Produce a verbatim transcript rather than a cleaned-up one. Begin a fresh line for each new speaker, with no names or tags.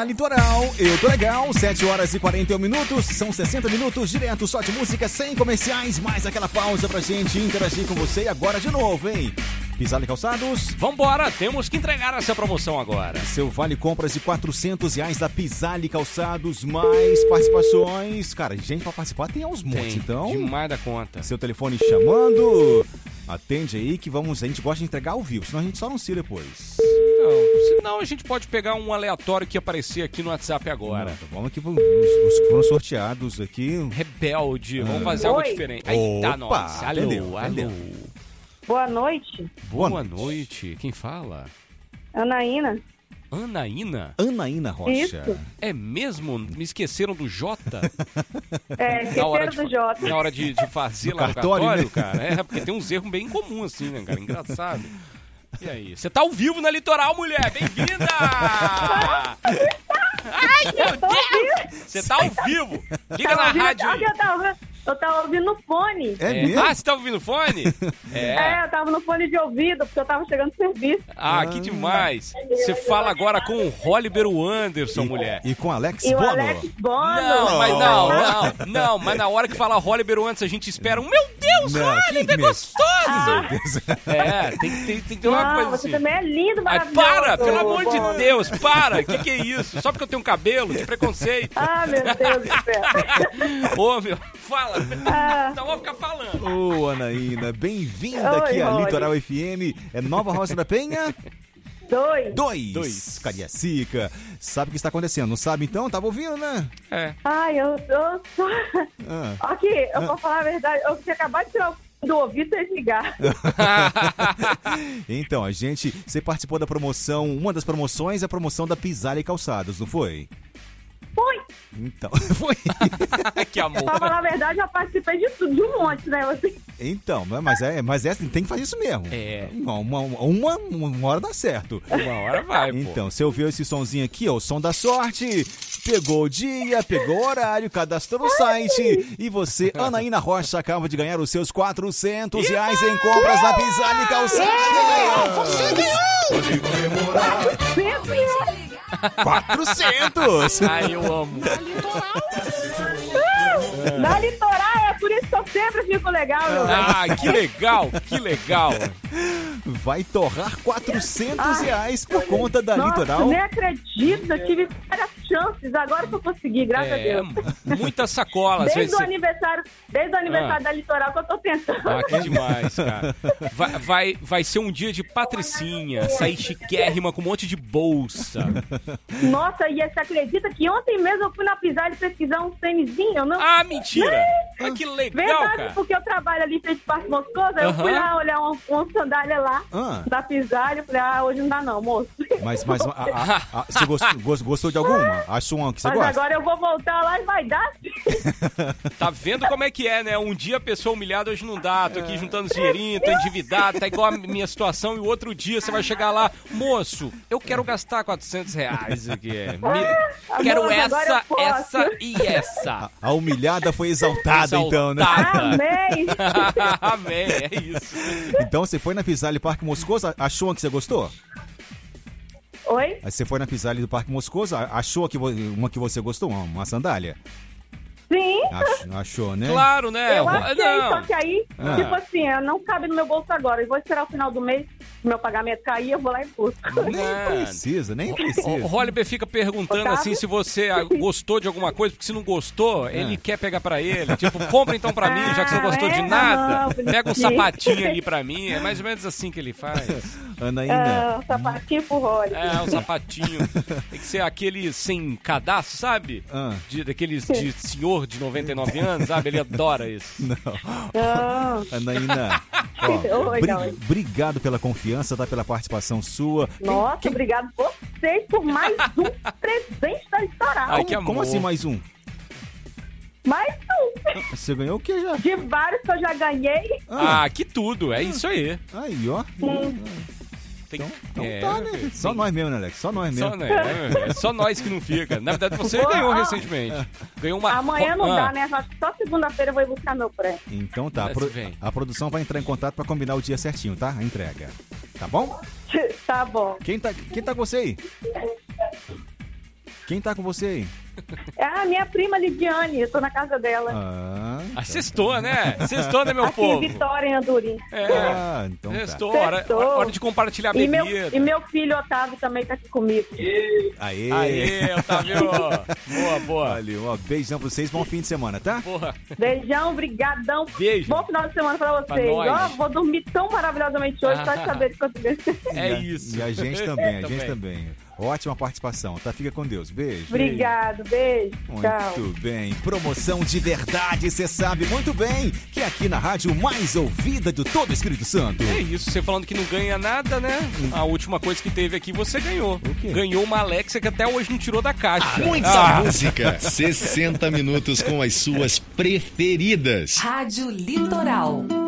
na Litoral. Eu tô legal, sete horas e quarenta e um minutos, são sessenta minutos direto só de música, sem comerciais, mais aquela pausa pra gente interagir com você agora de novo, hein? Pisali Calçados.
Vambora, temos que entregar essa promoção agora.
Seu vale compras de quatrocentos reais da Pisali Calçados, mais participações. Cara, gente pra participar tem aos montes, então.
Demais da conta.
Seu telefone chamando. Atende aí que vamos, a gente gosta de entregar ao vivo, senão a gente só anuncia depois.
Não, senão a gente pode pegar um aleatório que aparecer aqui no WhatsApp agora.
Não, vamos aqui, os, os que foram sorteados aqui.
Rebelde,
ah.
vamos fazer
Oi.
algo diferente. Eita,
Opa,
nossa, alô,
entendeu,
alô.
entendeu.
Boa noite,
Boa,
Boa
noite.
noite.
Quem fala?
Anaína.
Anaína?
Anaína Rocha.
Isso.
É mesmo? Me esqueceram do Jota?
É,
Na hora
esqueceram
de,
do
fa-
Jota.
na hora de, de fazer
No
lá no
cartório,
cartório,
né?
cara. É, porque tem uns erros bem comuns assim, né, cara? Engraçado. E aí? Você tá ao vivo na Litoral, mulher! Bem-vinda! Ai, meu Deus! Você tá ao vivo! Liga na
ouvindo,
rádio aí.
Eu tava, eu tava ouvindo no fone.
É,
É.
mesmo?
Ah, você tá ouvindo o fone?
É.
É.
eu tava no fone de ouvido, porque eu tava chegando no serviço.
Ah, que demais. Você fala agora com o Holliber Anderson, mulher.
E com Alex
E o
Bono.
Alex Bono.
Não, mas não, não, não, mas na hora que fala Holliber Anderson, a gente espera um, meu Deus,
Não,
Holliber,
que
é gostoso!
Com certeza.
É, tem, tem, tem que ter uma
Não,
coisa
você
assim.
também é lindo,
Ai,
maravilhoso.
para, pelo amor de
Bono.
Deus, para! O que, que é isso? Só porque eu tenho cabelo, de preconceito.
Ah, meu Deus do céu.
Ô, meu, fala.
Ah.
Então vou ficar falando.
Ô, Anaína, bem-vinda
Oi,
aqui à
Rony.
Litoral F M. É Nova Roça da Penha?
Dois.
Dois.
Dois.
Cariacica. Sabe o que está acontecendo? Não sabe então? Tava ouvindo, né?
É.
Ai, eu tô...
Ah.
Aqui, eu vou falar a verdade. Eu tinha acabado de tirar o do ouvido e desligar.
Então, a gente... Você participou da promoção... Uma das promoções é a promoção da Pisali Calçados, não foi?
Foi.
Então, foi.
Que amor.
Pra falar a verdade, eu participei de tudo, de um monte, né? Você...
Então, mas é, mas é, tem que fazer isso mesmo.
É.
Uma, uma, uma, uma hora dá certo.
Uma hora vai, pô.
Então, você ouviu esse sonzinho aqui, ó, o som da sorte, pegou o dia, pegou o horário, cadastrou no site e você, Anaína Rocha, acaba de ganhar os seus quatrocentos reais em compras na Pisali Calçados. Você ganhou!
Sempre
quatrocentos!
Ai, eu amo.
na litoral, é por isso que eu sempre fico legal, meu velho.
Ah, que legal, que legal.
Vai torrar quatrocentos reais por conta da
Nossa,
Litoral.
nem acredito, eu tive várias chances, agora que eu consegui, graças a
É,
Deus.
muitas sacolas.
Desde o
Vai ser-
aniversário, desde o aniversário
Ah.
da Litoral que eu tô tentando.
Ah, que demais, cara. Vai, vai, vai ser um dia de patricinha, sair chiquérrima com um monte de bolsa.
Nossa, e você acredita que ontem mesmo eu fui na Pisar e pesquisar um tênisinho? Eu não...
Ah, mentira! Ah, que legal,
Verdade,
cara.
porque eu trabalho ali em frente ao Parque Moscoso, aí eu
Aham.
fui lá olhar uma, uma sandália lá,
Ah.
da Pisar, eu falei, ah, hoje não dá não, moço.
Mas, mas a- a- a- você gostou, gostou- gostou de alguma? Achou uma que você
Mas
gosta?
agora eu vou voltar lá e vai dar.
Tá vendo como é que é, né? Um dia a pessoa humilhada, hoje não dá. Tô aqui juntando os dinheirinho, tô endividado, tá igual a minha situação. E o outro dia você vai chegar lá, moço, eu quero gastar quatrocentos reais aqui. Me- Quero
moça, agora
essa,
eu posso.
essa e essa.
A humilhada foi exaltada, então, né?
Exaltada.
Amém!
Amém, é isso.
Então você foi na Pisali Parque Moscoso, achou uma que você gostou?
Oi?
Aí você foi na Pisali do Parque Moscoso, achou que vo- uma que você gostou? Uma, uma sandália?
Sim,
Ach- achou, né?
Claro, né?
eu achei,
Não.
só que aí,
Ah.
tipo assim, não cabe no meu bolso agora. Eu vou esperar o final do mês, meu pagamento cair, eu vou lá e busco.
Nem
Não.
precisa, nem
O
precisa.
Holliber fica perguntando
Otávio?
assim se você ah, gostou de alguma coisa, porque se não gostou, ele quer pegar pra ele. Tipo, compra então pra mim, já que você não gostou
Ah,
de
é?
nada.
Não,
Pega um
bonitinho.
sapatinho ali pra mim. É mais ou menos assim que ele faz.
Anaína,
Ah, sapatinho pro Rolly.
É, um sapatinho. Tem que ser aquele sem cadastro, sabe?
Ah.
De, daqueles de senhor de noventa e nove anos, sabe? Ele adora isso.
Ah,
Anaína, ó,
Oi,
bri-
Gaúcho.
obrigado pela confiança, tá? Pela participação sua. Quem-
nossa,
quem-
obrigado vocês por mais um presente da Litoral.
Ai, que
como, como
amor.
assim mais um?
Mais um.
Você ganhou o que já?
De vários que eu já ganhei.
Ah, que tudo. É isso aí.
Aí, ó.
Tem,
Então
é,
tá, né? Só
tem-
nós mesmo, né, Alex? Só nós mesmo.
Só, né? É só nós que não fica. Na verdade, você
Boa.
ganhou recentemente. Ganhou uma.
Amanhã não
Ah,
dá, né? Acho que só segunda-feira eu vou ir buscar meu prêmio.
Então tá, a,
Mas
pro-
vem.
a produção vai entrar em contato pra combinar o dia certinho, tá? A entrega. Tá bom?
Tá bom.
Quem tá, quem tá com você aí? Quem tá com você aí?
É a minha prima Lidiane, eu tô na casa dela.
Ah,
Ah, sextou, né? Sextou, né, meu
Aqui
povo?
em Vitória, em Andorim.
É,
ah, então tá.
sextou. Hora,
Sextou.
hora de compartilhar
E meu,
bebida.
e meu filho Otávio também tá aqui comigo.
Aê!
Aê, Otávio. Boa, boa.
Valeu, ó, beijão pra vocês, bom fim de semana, tá?
Porra.
Beijão, brigadão.
Beijo.
Bom final de semana pra
Pra
vocês.
nós.
Ó, vou dormir tão maravilhosamente hoje, só de saber de quanto bem.
É
E a-
isso.
E a gente também, a gente também. Ótima participação, tá? Fica com Deus. Beijo.
Obrigado, beijo. Tchau.
Muito bem, promoção de verdade, você sabe muito bem que é aqui na rádio mais ouvida de todo o Espírito Santo.
É isso, você falando que não ganha nada, né? A última coisa que teve aqui, você ganhou.
O quê?
Ganhou uma Alexa que até hoje não tirou da caixa.
Muita
Ah.
música. sessenta minutos com as suas preferidas.
Rádio Litoral.